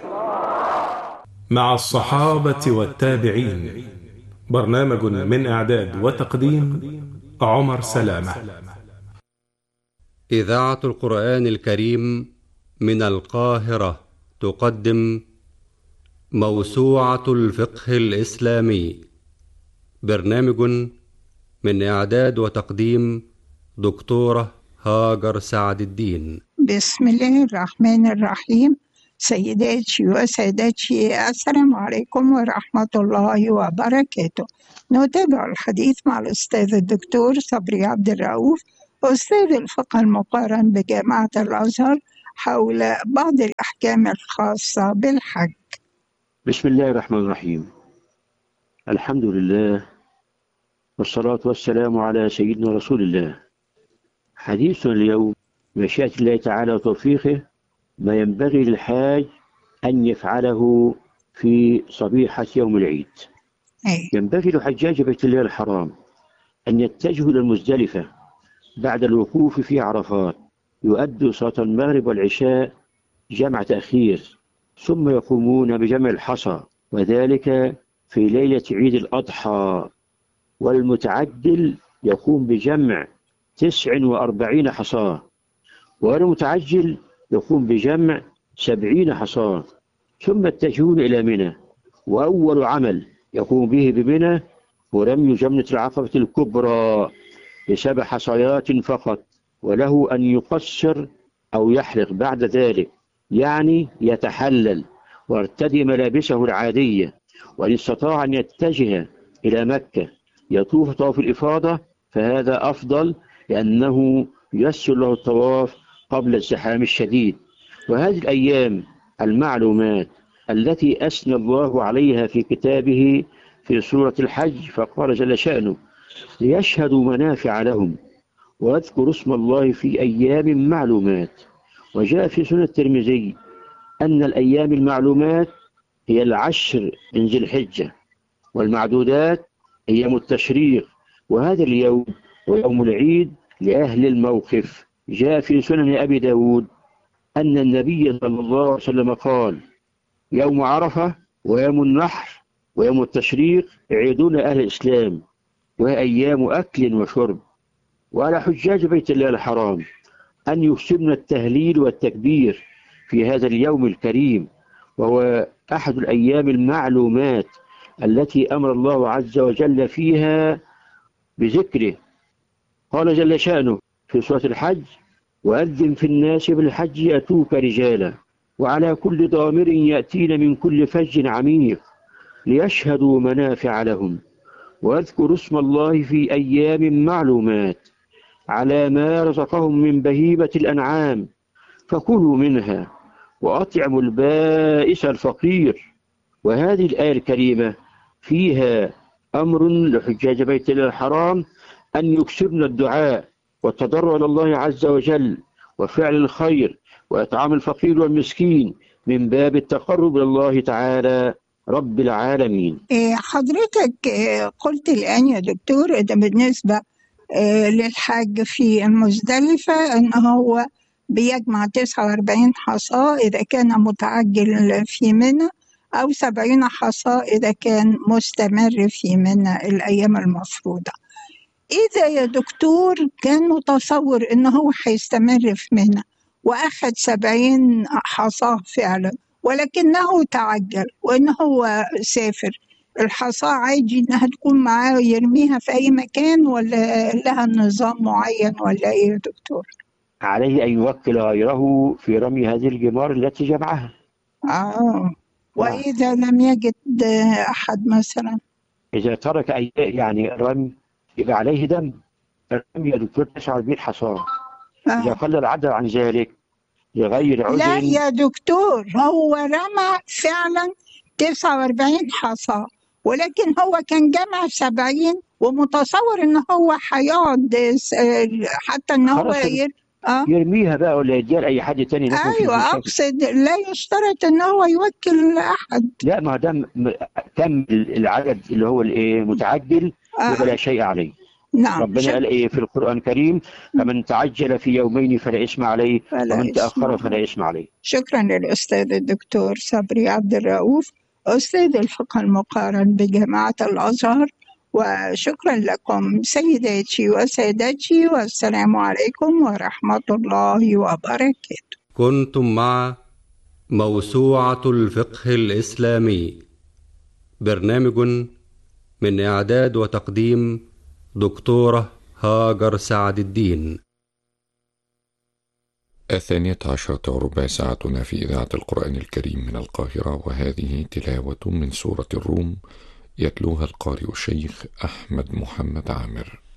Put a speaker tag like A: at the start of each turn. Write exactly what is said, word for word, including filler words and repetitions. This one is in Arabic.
A: مع الصحابة والتابعين. برنامج من إعداد وتقديم عمر سلامة.
B: إذاعة القرآن الكريم من القاهرة تقدم موسوعة الفقه الإسلامي. برنامج من إعداد وتقديم دكتورة هاجر سعد الدين.
C: بسم الله الرحمن الرحيم. سيداتي وسادتي، السلام عليكم ورحمة الله وبركاته. نتابع الحديث مع الأستاذ الدكتور صبري عبد الرؤوف، أستاذ الفقه المقارن بجامعة الأزهر، حول بعض الأحكام الخاصة بالحج.
D: بسم الله الرحمن الرحيم. الحمد لله والصلاة والسلام على سيدنا رسول الله. حديثنا اليوم بمشيئة الله تعالى وتوفيقه ما ينبغي للحاج أن يفعله في صبيحة يوم العيد.
C: أي.
D: ينبغي لحجاج بيت الله الحرام أن يتجهوا إلى المزدلفة بعد الوقوف في عرفات، يؤدوا صلاة المغرب والعشاء جمع تأخير، ثم يقومون بجمع الحصى، وذلك في ليلة عيد الأضحى. والمتعجل يقوم بجمع تسع وأربعين حصاة، والمتعجل يقوم بجمع سبعين حصاة، ثم يتجهون إلى منى. وأول عمل يقوم به بمنى هو رمي جمرة العقبة الكبرى بسبع حصيات فقط، وله أن يقصر أو يحلق بعد ذلك، يعني يتحلل ويرتدي ملابسه العادية. وإن استطاع أن يتجه إلى مكة يطوف طواف الإفاضة فهذا أفضل، لأنه ييسر له الطواف قبل الزحام الشديد. وهذه الأيام المعلومات التي أثنى الله عليها في كتابه في سورة الحج، فقال جل شأنه: ليشهدوا منافع لهم واذكروا اسم الله في أيام معلومات. وجاء في سنة الترمذي أن الأيام المعلومات هي العشر من ذي الحجة، والمعدودات أيام التشريق، وهذا اليوم ويوم العيد لأهل الموقف. جاء في سنن أبي داود أن النبي صلى الله عليه وسلم قال: يوم عرفة ويوم النحر ويوم التشريق عيدون أهل الإسلام، وهي أيام أكل وشرب. وعلى حجاج بيت الله الحرام أن يكثرن التهليل والتكبير في هذا اليوم الكريم، وهو أحد الأيام المعلومات التي أمر الله عز وجل فيها بذكره. قال جل شأنه في سورة الحج: وأذن في الناس بالحج يأتوك رجالا وعلى كل ضامر يأتين من كل فج عميق ليشهدوا منافع لهم واذكروا اسم الله في أيام معلومات على ما رزقهم من بهيمة الأنعام فكلوا منها وأطعموا البائس الفقير. وهذه الآية الكريمة فيها أمر لحجاج بيت الله الحرام أن يكثرن الدعاء والتضرع إلى الله عز وجل وفعل الخير وإطعام الفقير والمسكين من باب التقرب إلى الله تعالى رب العالمين.
C: حضرتك قلت الآن يا دكتور ده بالنسبة للحاج في المزدلفة أن هو بيجمع تسعة وأربعين حصاة إذا كان متعجل في منى، أو سبعين حصاة إذا كان مستمر في منى الأيام المفروضة. إذا يا دكتور كان متصور إنه هو هيستمر في منى وأخذ سبعين حصاة فعلا، ولكنه تعجل وإنه هو سافر، الحصاة عادي إنها تكون معاه يرميها في أي مكان، ولا لها نظام معين، ولا إيه يا دكتور؟
D: عليه أن يوكل غيره في رمي هذه الجمار التي جمعها.
C: آه. وإذا لم يجد أحد مثلا،
D: إذا ترك أي يعني رمي يبقى عليه دم. الرمي يا دكتور تسعة وأربعين حصاة. آه. إذا قل العدد عن ذلك لغير عذر.
C: لا يا دكتور، هو رمى فعلا تسعة وأربعين حصاة، ولكن هو كان جمع سبعين ومتصور إن هو هيقعد حتى إن هو ير...
D: آه؟ يرميها بقى ولا يديها لأي حد تاني.
C: أيوة أقصد لا يشترط إن هو يوكل أحد.
D: لا، ما دام كم العدد اللي هو الإيه متعجل آه. يبقى لا شيء عليه.
C: نعم.
D: ربنا
C: شك...
D: قال إيه في القرآن الكريم؟ فمن تعجل في يومين فلا إثم عليه
C: فلا
D: ومن تأخر
C: إثم.
D: فلا إثم عليه.
C: شكرا للأستاذ الدكتور صبري عبد الرؤوف، أستاذ الفقه المقارن بجامعة الأزهر. وشكرا لكم سيداتي وسادتي، والسلام عليكم ورحمة الله وبركاته.
B: كنتم مع موسوعة الفقه الإسلامي، برنامج من إعداد وتقديم دكتورة هاجر سعد الدين.
E: الثانية عشرة وربع ساعتنا في إذاعة القرآن الكريم من القاهرة، وهذه تلاوة من سورة الروم يتلوها القارئ الشيخ أحمد محمد عامر.